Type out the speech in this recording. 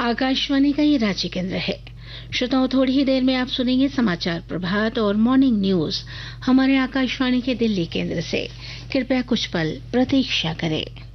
आकाशवाणी का ये रांची केंद्र है। श्रोताओं, थोड़ी ही देर में आप सुनेंगे समाचार प्रभात और मॉर्निंग न्यूज हमारे आकाशवाणी के दिल्ली केंद्र से। कृपया कुछ पल प्रतीक्षा करें।